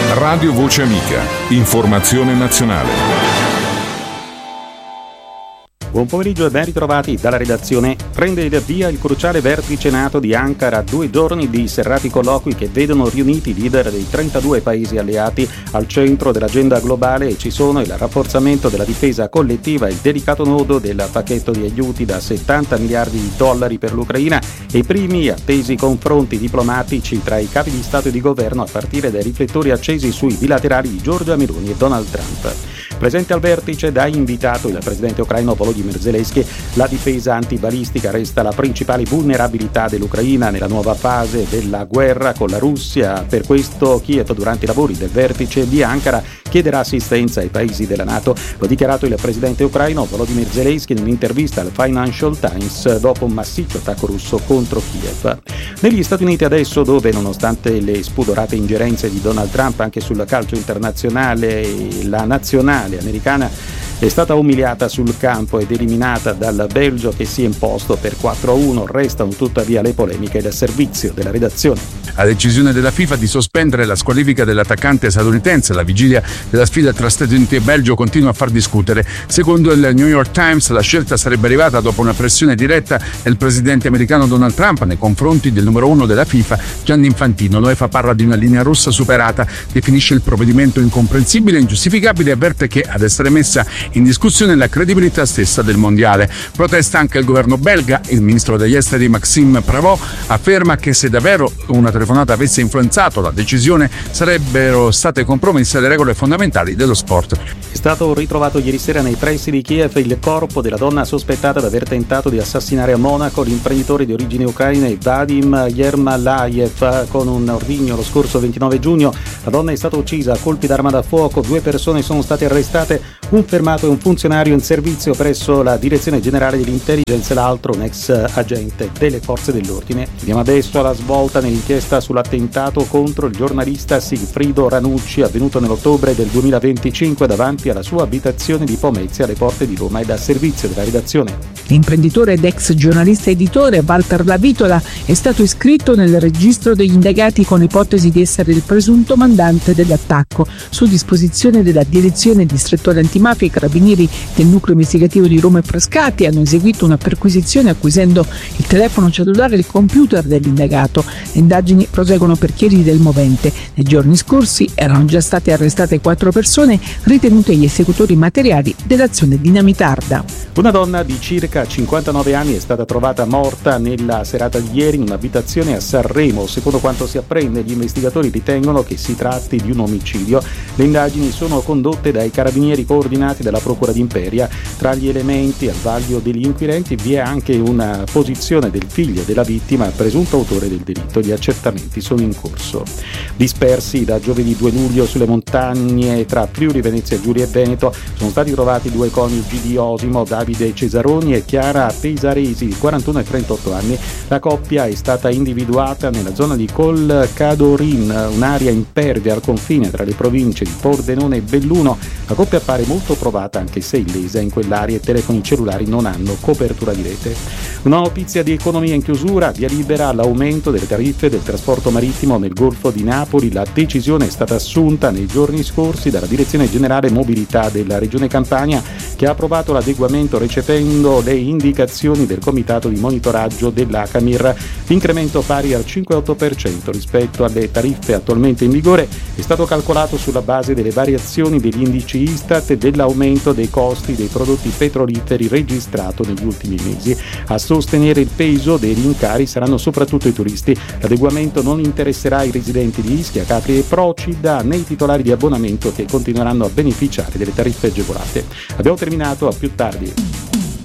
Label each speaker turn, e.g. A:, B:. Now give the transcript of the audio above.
A: Radio Voce Amica, informazione nazionale.
B: Buon pomeriggio e ben ritrovati dalla redazione. Prende il via il cruciale vertice NATO di Ankara, 2 giorni di serrati colloqui che vedono riuniti i leader dei 32 paesi alleati. Al centro dell'agenda globale ci sono il rafforzamento della difesa collettiva, il delicato nodo del pacchetto di aiuti da 70 miliardi di dollari per l'Ucraina e i primi attesi confronti diplomatici tra i capi di Stato e di governo a partire dai riflettori accesi sui bilaterali di Giorgia Meloni e Donald Trump. Presente al vertice da invitato il presidente ucraino Volodymyr Zelensky, la difesa antibalistica resta la principale vulnerabilità dell'Ucraina nella nuova fase della guerra con la Russia. Per questo Kiev, durante i lavori del vertice di Ankara, chiederà assistenza ai paesi della NATO. Lo ha dichiarato il presidente ucraino Volodymyr Zelensky in un'intervista al Financial Times dopo un massiccio attacco russo contro Kiev. Negli Stati Uniti adesso, dove nonostante le spudorate ingerenze di Donald Trump anche sul calcio internazionale, la nazionale americana è stata umiliata sul campo ed eliminata dal Belgio che si è imposto per 4-1, restano tuttavia le polemiche del servizio della redazione.
C: La decisione della FIFA di sospendere la squalifica dell'attaccante statunitense alla vigilia della sfida tra Stati Uniti e Belgio continua a far discutere. Secondo il New York Times, la scelta sarebbe arrivata dopo una pressione diretta del presidente americano Donald Trump nei confronti del numero 1 della FIFA, Gianni Infantino. L'UEFA parla di una linea rossa superata, definisce il provvedimento incomprensibile e ingiustificabile e avverte che ad essere messa in discussione la credibilità stessa del mondiale. Protesta anche il governo belga. Il ministro degli esteri Maxime Prévost afferma che se davvero una telefonata avesse influenzato la decisione sarebbero state compromesse le regole fondamentali dello sport.
B: È stato ritrovato ieri sera nei pressi di Kiev il corpo della donna sospettata di aver tentato di assassinare a Monaco l'imprenditore di origine ucraina Vadim Yermalayev con un ordigno lo scorso 29 giugno. La donna è stata uccisa a colpi d'arma da fuoco, 2 persone sono state arrestate, un fermato e un funzionario in servizio presso la Direzione Generale dell'Intelligence e l'altro un ex agente delle forze dell'ordine. Andiamo adesso alla svolta nell'inchiesta sull'attentato contro il giornalista Sigfrido Ranucci avvenuto nell'ottobre del 2025 davanti alla sua abitazione di Pomezia alle porte di Roma ed a servizio della redazione.
D: L'imprenditore ed ex giornalista editore Walter Lavitola è stato iscritto nel registro degli indagati con ipotesi di essere il presunto mandante dell'attacco. Su disposizione della Direzione Distrettuale Antimafia, i carabinieri del nucleo investigativo di Roma e Frascati hanno eseguito una perquisizione acquisendo il telefono cellulare e il computer dell'indagato. Le indagini proseguono per chiarire del movente. Nei giorni scorsi erano già state arrestate 4 persone ritenute gli esecutori materiali dell'azione dinamitarda.
B: Una donna di circa 59 anni è stata trovata morta nella serata di ieri in un'abitazione a Sanremo. Secondo quanto si apprende, gli investigatori ritengono che si tratti di un omicidio. Le indagini sono condotte dai carabinieri coordinati dalla Procura di Imperia. Tra gli elementi al vaglio degli inquirenti vi è anche una posizione del figlio della vittima, presunto autore del delitto. Gli accertamenti sono in corso. Dispersi da giovedì 2 luglio sulle montagne tra Friuli, Venezia Giulia e Veneto sono stati trovati 2 coniugi di Osimo, Davide Cesaroni e Chiara Pesaresi, di 41 e 38 anni. La coppia è stata individuata nella zona di Col Cadorin, un'area impervia al confine tra le province di Pordenone e Belluno. La coppia appare molto provata anche se illesa in quell'area e telefoni cellulari non hanno copertura di rete. Una notizia di economia in chiusura: via libera all'aumento delle tariffe del trasporto marittimo nel Golfo di Napoli. La decisione è stata assunta nei giorni scorsi dalla Direzione Generale Mobilità della Regione Campania, che ha approvato l'adeguamento recependo le indicazioni del Comitato di monitoraggio dell'ACAMIR. L'incremento pari al 5,8% rispetto alle tariffe attualmente in vigore è stato calcolato sulla base delle variazioni degli indici Istat e dell'aumento dei costi dei prodotti petroliferi registrato negli ultimi mesi. A sostenere il peso dei rincari saranno soprattutto i turisti. L'adeguamento non interesserà i residenti di Ischia, Capri e Procida né i titolari di abbonamento che continueranno a beneficiare delle tariffe agevolate. Abbiamo terminato, a più tardi.